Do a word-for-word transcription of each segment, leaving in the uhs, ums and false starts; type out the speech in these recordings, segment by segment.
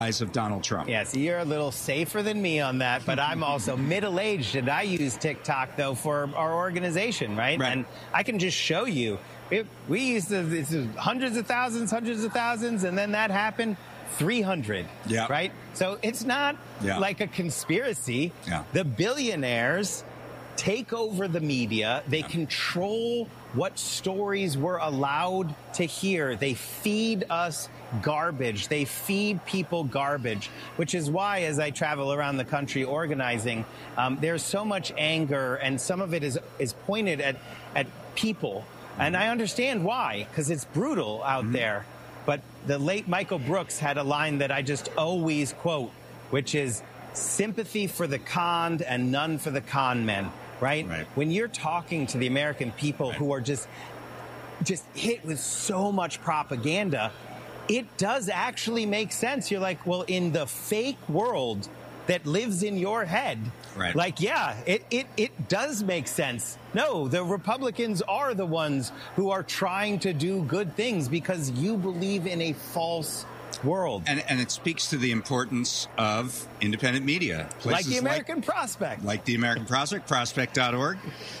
of Donald Trump. Yeah, so you're a little safer than me on that, but I'm also middle-aged, and I use TikTok, though, for our organization, right? Right. And I can just show you. It, we used to, this is hundreds of thousands, hundreds of thousands, and then that happened, three hundred, yeah. right? So it's not yeah. like a conspiracy. Yeah. The billionaires take over the media. They yeah. control what stories we're allowed to hear. They feed us garbage. They feed people garbage, which is why, as I travel around the country organizing, um, there's so much anger, and some of it is is pointed at at people. And I understand why, because it's brutal out mm-hmm. there. But the late Michael Brooks had a line that I just always quote, which is sympathy for the conned and none for the con men. Right? Right. When you're talking to the American people right. who are just just hit with so much propaganda, it does actually make sense. You're like, well, in the fake world that lives in your head, right. like, yeah, it, it, it does make sense. No, the Republicans are the ones who are trying to do good things because you believe in a false world. And, and it speaks to the importance of independent media. Like the American like, Prospect. Like the American Prospect, prospect dot org,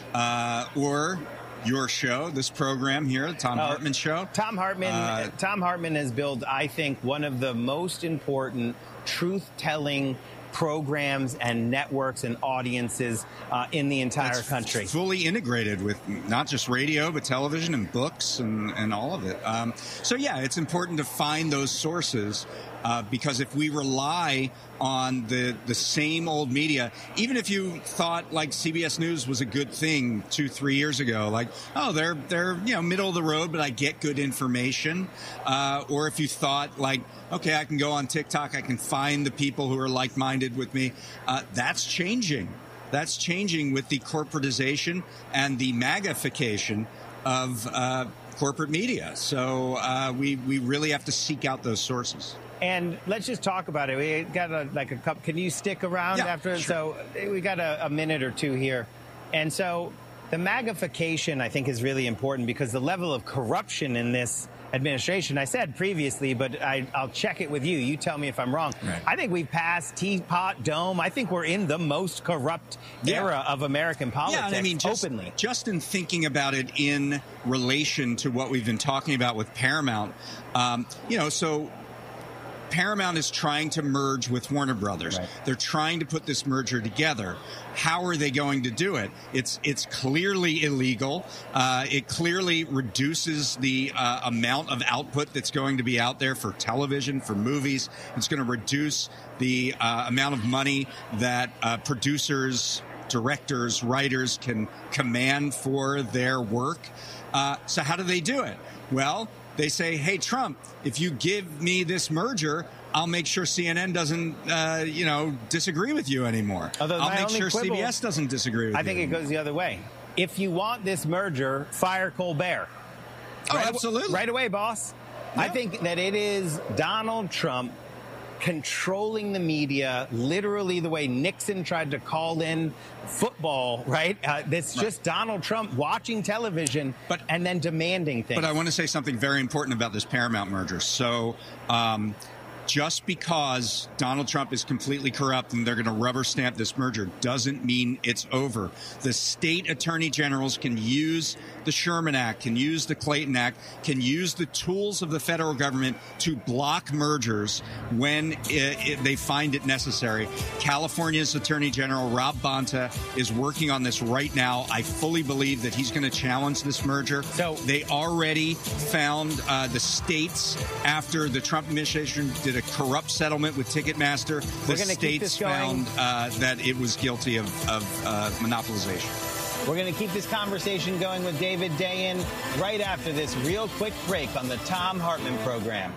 uh, or your show, this program here, the Thom uh, Hartmann Show. Tom Hartmann, uh, Thom Hartmann has built, I think, one of the most important truth-telling programs and networks and audiences uh, in the entire That's country. Fully integrated with not just radio, but television and books and, and all of it. Um, so, yeah, it's important to find those sources uh, because if we rely on the, the same old media, even if you thought like C B S News was a good thing two, three years ago, like, oh, they're, they're you know, middle of the road, but I get good information. Uh, or if you thought like, okay, I can go on TikTok, I can find the people who are like-minded with me. Uh, that's changing. That's changing with the corporatization and the MAGAification of uh, corporate media. So uh, we, we really have to seek out those sources. And let's just talk about it. We got a, like a couple. Can you stick around yeah, after? Sure. So we got a, a minute or two here. And so the MAGAification, I think, is really important because the level of corruption in this administration, I said previously, but I, I'll check it with you. You tell me if I'm wrong. Right. I think we've passed Teapot Dome. I think we're in the most corrupt yeah. era of American politics, yeah, and I mean, just, openly. Just in thinking about it in relation to what we've been talking about with Paramount, um, you know, so Paramount is trying to merge with Warner Brothers. Right. They're trying to put this merger together. How are they going to do it? It's it's clearly illegal. Uh, it clearly reduces the uh, amount of output that's going to be out there for television, for movies. It's going to reduce the uh, amount of money that uh, producers, directors, writers can command for their work. Uh, so how do they do it? Well, they say, hey, Trump, if you give me this merger, I'll make sure C N N doesn't, uh, you know, disagree with you anymore. Although I'll make sure quibble, C B S doesn't disagree with I you. I think anymore. it goes the other way. If you want this merger, fire Colbert. Oh, right absolutely. Right away, boss. Yeah. I think that it is Donald Trump controlling the media, literally the way Nixon tried to call in football, right? Uh, it's right. just Donald Trump watching television but, and then demanding things. But I want to say something very important about this Paramount merger. So um, just because Donald Trump is completely corrupt and they're going to rubber stamp this merger doesn't mean it's over. The state attorney generals can use the Sherman Act, can use the Clayton Act, can use the tools of the federal government to block mergers when it, it, they find it necessary. California's Attorney General Rob Bonta is working on this right now. I fully believe that he's going to challenge this merger. So they already found uh, the states after the Trump administration did a corrupt settlement with Ticketmaster. The states found uh, that it was guilty of, of uh, monopolization. We're going to keep this conversation going with David Dayen right after this real quick break on the Thom Hartmann Program.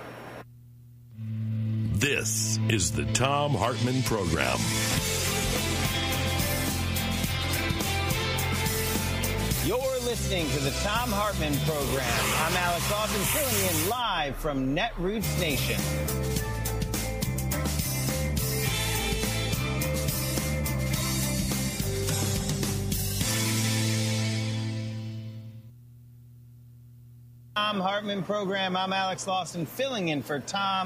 This is the Thom Hartmann Program. You're listening to the Thom Hartmann Program. I'm Alex Austin, filling in live from Netroots Nation. Thom Hartmann Program. I'm Alex Lawson, filling in for Tom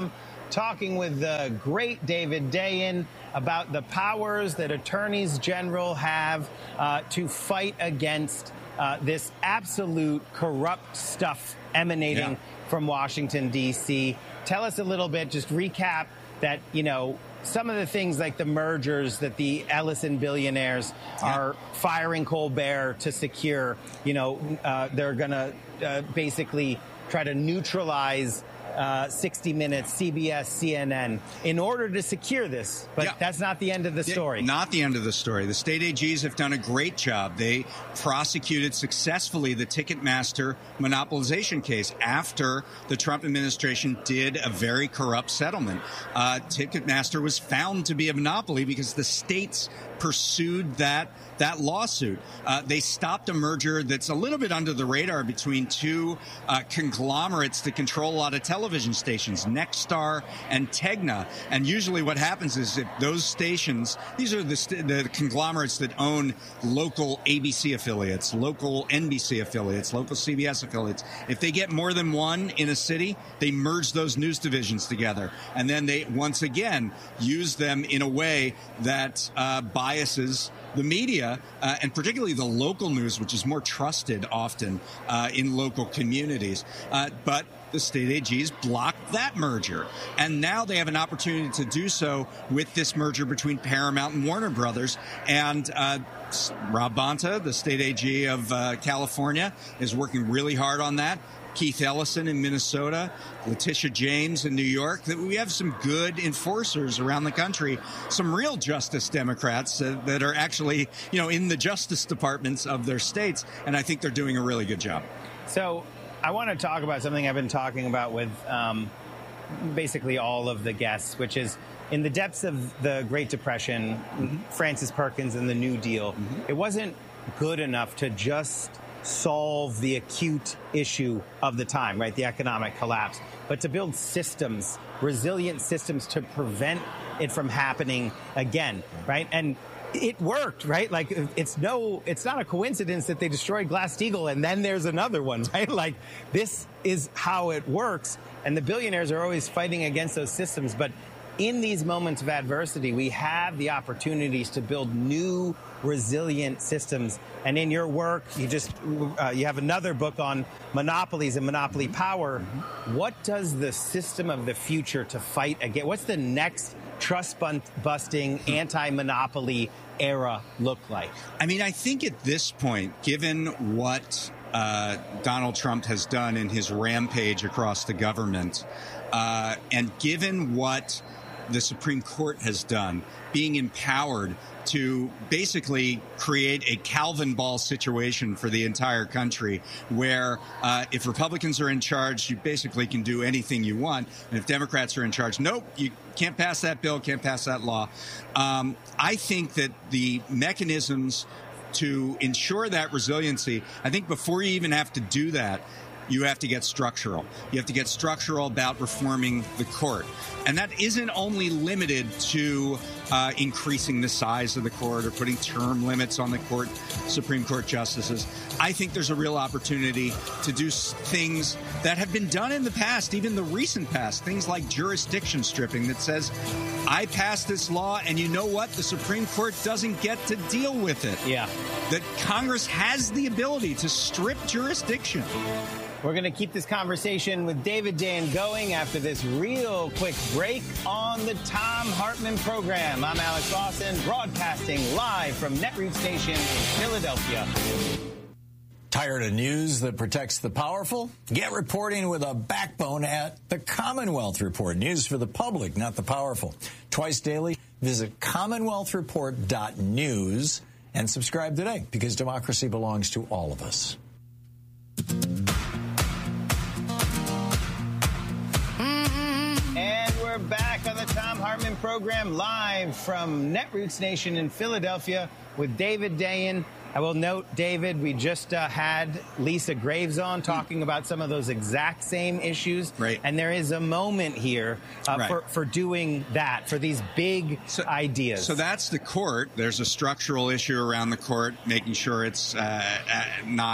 talking with the great David Dayen about the powers that attorneys general have uh, to fight against uh, this absolute corrupt stuff emanating yeah. from Washington, D C. Tell us a little bit, just recap that, you know, some of the things like the mergers that the Ellison billionaires yeah. are firing Colbert to secure, you know, uh, they're going to uh, basically try to neutralize uh, sixty minutes, C B S, C N N, in order to secure this. But yeah. that's not the end of the story. Yeah, not the end of the story. The state A Gs have done a great job. They prosecuted successfully the Ticketmaster monopolization case after the Trump administration did a very corrupt settlement. Uh, Ticketmaster was found to be a monopoly because the states pursued that that lawsuit. Uh, they stopped a merger that's a little bit under the radar between two uh, conglomerates that control a lot of television stations, Nexstar and Tegna. And usually what happens is if those stations, these are the, st- the conglomerates that own local A B C affiliates, local N B C affiliates, local C B S affiliates. If they get more than one in a city, they merge those news divisions together. And then they, once again, use them in a way that uh, biases the media, uh, and particularly the local news, which is more trusted often uh, in local communities. Uh, but the state A Gs blocked that merger. And now they have an opportunity to do so with this merger between Paramount and Warner Brothers. And uh, Rob Bonta, the state A G of uh, California, is working really hard on that. Keith Ellison in Minnesota, Letitia James in New York. That we have some good enforcers around the country, some real justice Democrats uh, that are actually, you know, in the justice departments of their states, and I think they're doing a really good job. So I want to talk about something I've been talking about with um, basically all of the guests, which is in the depths of the Great Depression, mm-hmm. Francis Perkins and the New Deal, mm-hmm. it wasn't good enough to just solve the acute issue of the time, right? The economic collapse, but to build systems, resilient systems to prevent it from happening again, right? And it worked, right? Like it's no, it's not a coincidence that they destroyed Glass-Steagall and then there's another one, right? Like this is how it works. And the billionaires are always fighting against those systems. But in these moments of adversity, we have the opportunities to build new resilient systems. And in your work, you just uh, you have another book on monopolies and monopoly power. Mm-hmm. What does the system of the future to fight against? What's the next trust-busting, anti-monopoly era look like? I mean, I think at this point, given what uh, Donald Trump has done in his rampage across the government, uh, and given what the Supreme Court has done, being empowered to basically create a Calvin ball situation for the entire country where uh, if Republicans are in charge, you basically can do anything you want. And if Democrats are in charge, nope, you can't pass that bill, can't pass that law. Um, I think that the mechanisms to ensure that resiliency, I think before you even have to do that, you have to get structural. You have to get structural about reforming the court. And that isn't only limited to uh, increasing the size of the court or putting term limits on the court, Supreme Court justices. I think there's a real opportunity to do things that have been done in the past, even the recent past, things like jurisdiction stripping that says, I passed this law and you know what? The Supreme Court doesn't get to deal with it. Yeah. That Congress has the ability to strip jurisdiction. We're going to keep this conversation with David Dayen going after this real quick break on the Thom Hartmann program. I'm Alex Lawson, broadcasting live from Netroots Nation in Philadelphia. Tired of news that protects the powerful? Get reporting with a backbone at the Commonwealth Report. News for the public, not the powerful. Twice daily, visit commonwealth report dot news and subscribe today because democracy belongs to all of us. Back on the Thom Hartmann program, live from Netroots Nation in Philadelphia with David Dayen. I will note, David, we just uh, had Lisa Graves on talking about some of those exact same issues. Right. And there is a moment here uh, right. for, for doing that, for these big so, ideas. So that's the court. There's a structural issue around the court, making sure it's uh, not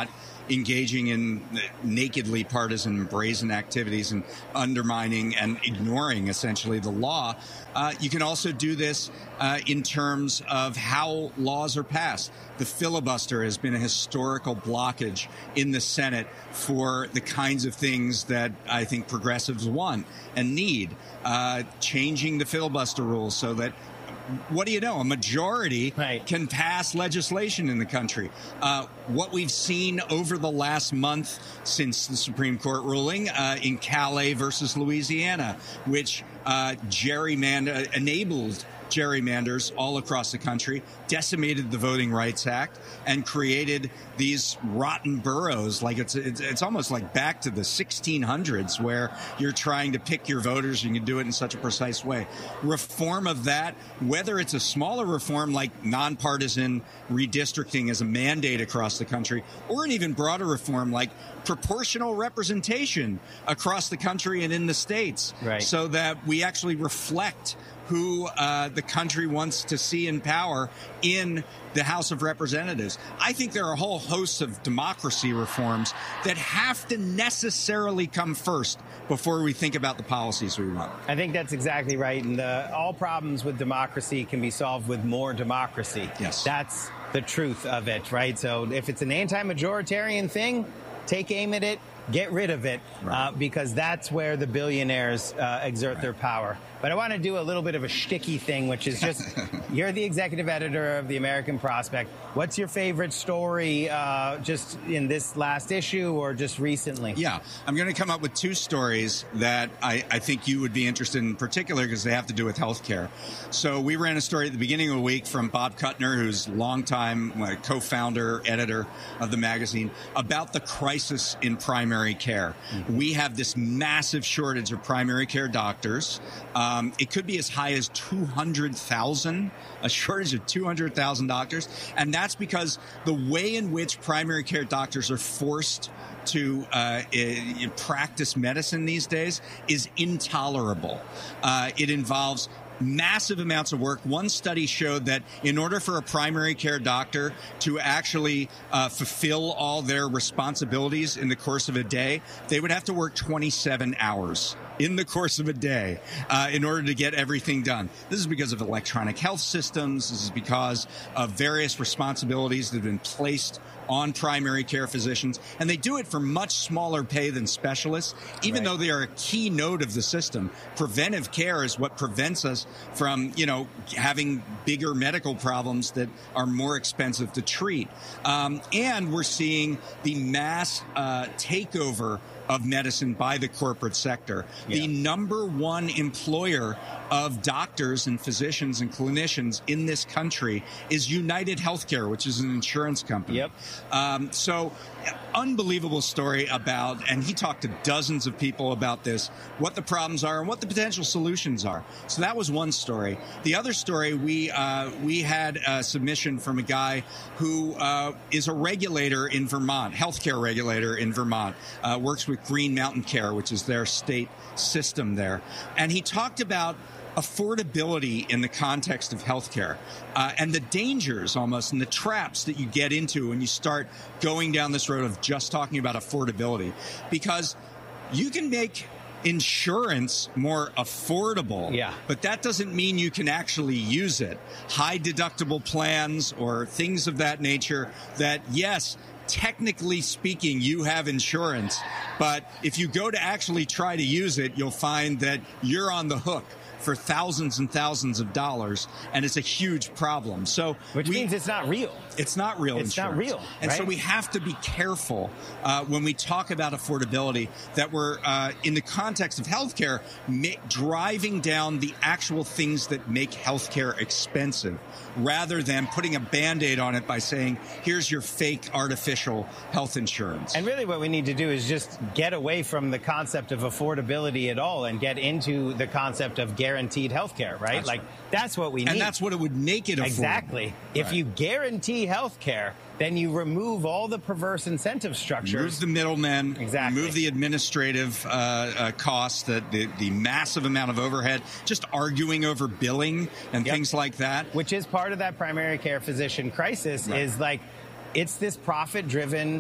engaging in nakedly partisan and brazen activities and undermining and ignoring essentially the law. Uh, you can also do this uh, in terms of how laws are passed. The filibuster has been a historical blockage in the Senate for the kinds of things that I think progressives want and need. Uh, changing the filibuster rules so that, what do you know, a majority right. can pass legislation in the country. Uh, what we've seen over the last month since the Supreme Court ruling uh, in Calais versus Louisiana, which uh, gerrymander enabled gerrymanders all across the country, decimated the Voting Rights Act, and created these rotten boroughs. Like it's, it's it's almost like back to the sixteen hundreds, where you're trying to pick your voters and you do it in such a precise way. Reform of that, whether it's a smaller reform like nonpartisan redistricting as a mandate across the country, or an even broader reform like proportional representation across the country and in the states, right. so that we actually reflect who uh, the country wants to see in power in the House of Representatives. I think there are a whole host of democracy reforms that have to necessarily come first before we think about the policies we want. I think that's exactly right. And the, all problems with democracy can be solved with more democracy. Yes. That's the truth of it, right? So if it's an anti-majoritarian thing, take aim at it, get rid of it, right. uh, because that's where the billionaires uh, exert right. their power. But I want to do a little bit of a shticky thing, which is just, you're the executive editor of the American Prospect. What's your favorite story uh, just in this last issue or just recently? Yeah, I'm going to come up with two stories that I, I think you would be interested in particular because they have to do with healthcare. So we ran a story at the beginning of the week from Bob Kuttner, who's longtime uh, co-founder, editor of the magazine, about the crisis in primary care. Mm-hmm. We have this massive shortage of primary care doctors. Um, it could be as high as two hundred thousand, a shortage of two hundred thousand doctors. And that's because the way in which primary care doctors are forced to uh, I- practice medicine these days is intolerable. Uh, it involves massive amounts of work. One study showed that in order for a primary care doctor to actually uh, fulfill all their responsibilities in the course of a day, they would have to work twenty-seven hours in the course of a day uh, in order to get everything done. This is because of electronic health systems. This is because of various responsibilities that have been placed on primary care physicians, and they do it for much smaller pay than specialists, even right. though they are a key node of the system. Preventive care is what prevents us from, you know, having bigger medical problems that are more expensive to treat. Um, and we're seeing the mass uh, takeover of medicine by the corporate sector. Yeah. The number one employer of doctors and physicians and clinicians in this country is United Healthcare, which is an insurance company. Yep. Um, so, unbelievable story about, and he talked to dozens of people about this, what the problems are and what the potential solutions are. So that was one story. The other story, we uh, we had a submission from a guy who uh, is a regulator in Vermont, healthcare regulator in Vermont, uh, works with Green Mountain Care, which is their state system there. And he talked about affordability in the context of healthcare uh, and the dangers almost and the traps that you get into when you start going down this road of just talking about affordability, because you can make insurance more affordable, yeah. but that doesn't mean you can actually use it. High deductible plans or things of that nature that, yes, technically speaking, you have insurance, but if you go to actually try to use it, you'll find that you're on the hook for thousands and thousands of dollars, and it's a huge problem. So, which we, means it's not real. It's not real. It's insurance. not real, and right? so we have to be careful uh, when we talk about affordability that we're uh, in the context of healthcare, ma- driving down the actual things that make healthcare expensive, rather than putting a Band-Aid on it by saying, "Here's your fake artificial health insurance." And really, what we need to do is just get away from the concept of affordability at all and get into the concept of guaranteed guaranteed health care, right? That's like, right. That's what we need. And that's what it would make it affordable. Exactly. If right. you guarantee health care, then you remove all the perverse incentive structures. Remove the middlemen. Exactly. Remove the administrative uh, uh, costs, the, the, the massive amount of overhead, just arguing over billing and yep. things like that. Which is part of that primary care physician crisis, right. is like, it's this profit-driven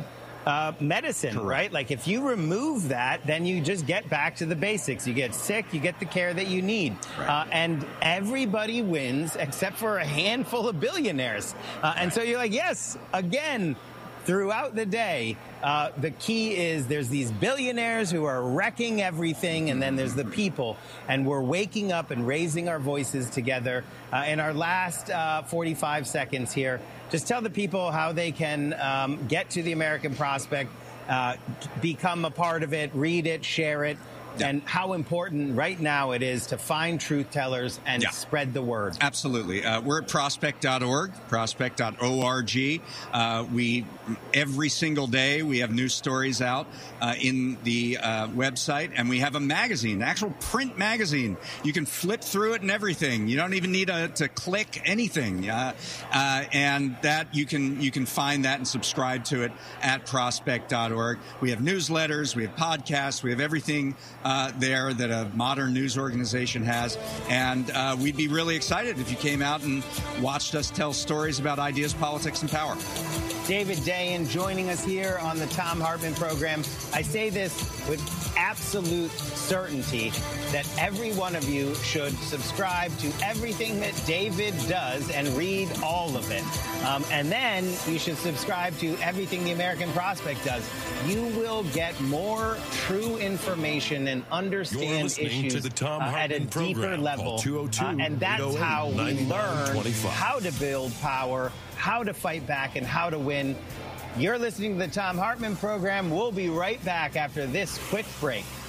uh, medicine, Correct. right? Like if you remove that, then you just get back to the basics. You get sick, you get the care that you need. Right. Uh, and everybody wins except for a handful of billionaires. Uh, and so you're like, yes, again, throughout the day, uh, the key is there's these billionaires who are wrecking everything, and then there's the people. And we're waking up and raising our voices together. Uh, in our last uh, forty-five seconds here, just tell the people how they can um, get to the American Prospect, uh, become a part of it, read it, share it. Yeah. And how important right now it is to find truth tellers and yeah. spread the word. Absolutely. Uh, we're at prospect dot org, prospect dot org. Uh, we, every single day, we have new stories out uh, in the uh, website, and we have a magazine, actual print magazine. You can flip through it and everything. You don't even need a, to click anything. Uh, uh, and that you can you can find that and subscribe to it at prospect dot org. We have newsletters, we have podcasts, we have everything Uh, there that a modern news organization has. And uh, we'd be really excited if you came out and watched us tell stories about ideas, politics, and power. David Dayen joining us here on the Thom Hartmann program. I say this with absolute certainty that every one of you should subscribe to everything that David does and read all of it. Um, and then you should subscribe to everything the American Prospect does. You will get more true information and understand issues to the Thom uh, at a Hartmann deeper program. level. Uh, and that's how we learn how to build power, how to fight back, and how to win. You're listening to the Thom Hartmann program. We'll be right back after this quick break.